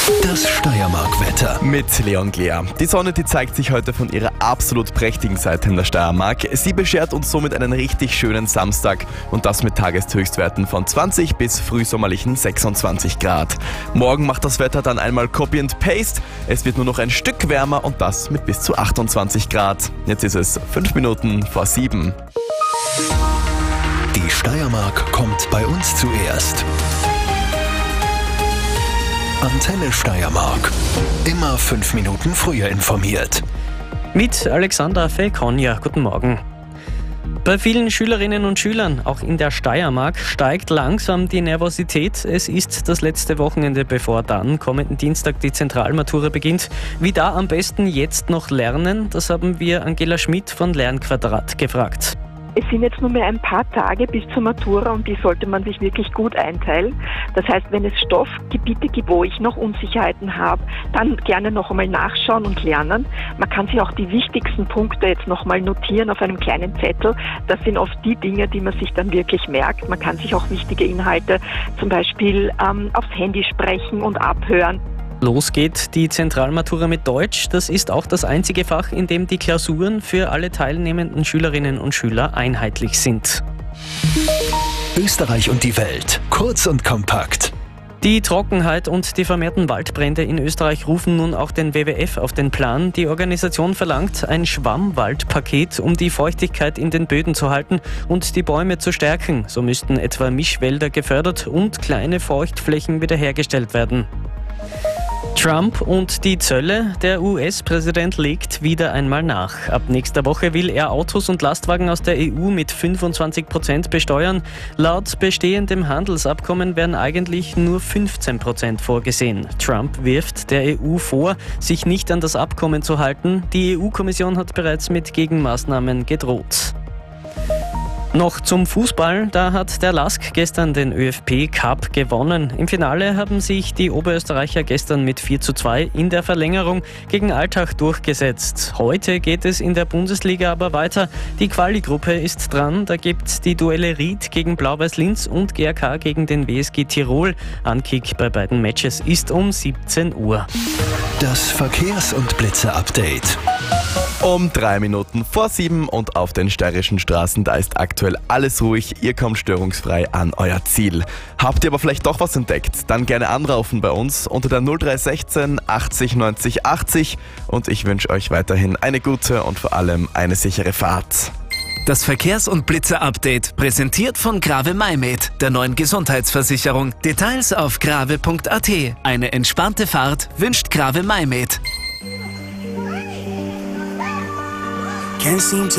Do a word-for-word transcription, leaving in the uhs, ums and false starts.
Das Steiermark-Wetter. Mit Leon Glea. Die Sonne, die zeigt sich heute von ihrer absolut prächtigen Seite in der Steiermark. Sie beschert uns somit einen richtig schönen Samstag und das mit Tageshöchstwerten von zwanzig bis frühsommerlichen sechsundzwanzig Grad. Morgen macht das Wetter dann einmal Copy and Paste. Es wird nur noch ein Stück wärmer und das mit bis zu achtundzwanzig Grad. Jetzt ist es fünf Minuten vor sieben. Die Steiermark kommt bei uns zuerst. Antenne Steiermark. Immer fünf Minuten früher informiert. Mit Alexander Felkonja. Guten Morgen. Bei vielen Schülerinnen und Schülern, auch in der Steiermark, steigt langsam die Nervosität. Es ist das letzte Wochenende, bevor dann kommenden Dienstag die Zentralmatura beginnt. Wie da am besten jetzt noch lernen, das haben wir Angela Schmidt von Lernquadrat gefragt. Es sind jetzt nur mehr ein paar Tage bis zur Matura und die sollte man sich wirklich gut einteilen. Das heißt, wenn es Stoffgebiete gibt, wo ich noch Unsicherheiten habe, dann gerne noch einmal nachschauen und lernen. Man kann sich auch die wichtigsten Punkte jetzt noch mal notieren auf einem kleinen Zettel. Das sind oft die Dinge, die man sich dann wirklich merkt. Man kann sich auch wichtige Inhalte zum Beispiel ähm, aufs Handy sprechen und abhören. Los geht die Zentralmatura mit Deutsch. Das ist auch das einzige Fach, in dem die Klausuren für alle teilnehmenden Schülerinnen und Schüler einheitlich sind. Österreich und die Welt. Kurz und kompakt. Die Trockenheit und die vermehrten Waldbrände in Österreich rufen nun auch den W W F auf den Plan. Die Organisation verlangt ein Schwammwaldpaket, um die Feuchtigkeit in den Böden zu halten und die Bäume zu stärken. So müssten etwa Mischwälder gefördert und kleine Feuchtflächen wiederhergestellt werden. Trump und die Zölle. Der U S-Präsident legt wieder einmal nach. Ab nächster Woche will er Autos und Lastwagen aus der E U mit fünfundzwanzig Prozent besteuern. Laut bestehendem Handelsabkommen wären eigentlich nur fünfzehn Prozent vorgesehen. Trump wirft der E U vor, sich nicht an das Abkommen zu halten. Die E U-Kommission hat bereits mit Gegenmaßnahmen gedroht. Noch zum Fußball, da hat der Lask gestern den ÖFP Cup gewonnen. Im Finale haben sich die Oberösterreicher gestern mit vier zu zwei in der Verlängerung gegen Altach durchgesetzt. Heute geht es in der Bundesliga aber weiter. Die Quali-Gruppe ist dran, da gibt's die Duelle Ried gegen Blau-Weiß Linz und G R K gegen den W S G Tirol. Ankick bei beiden Matches ist um siebzehn Uhr. Das Verkehrs- und Blitzer-Update. Um drei Minuten vor sieben und auf den steirischen Straßen, da ist aktuell alles ruhig. Ihr kommt störungsfrei an euer Ziel. Habt ihr aber vielleicht doch was entdeckt? Dann gerne anrufen bei uns unter der null drei eins sechs achtzig neunzig achtzig und ich wünsche euch weiterhin eine gute und vor allem eine sichere Fahrt. Das Verkehrs- und Blitzer-Update, präsentiert von Grave MyMed, der neuen Gesundheitsversicherung. Details auf grave punkt a t. Eine entspannte Fahrt wünscht Grave MyMed. Can't seem to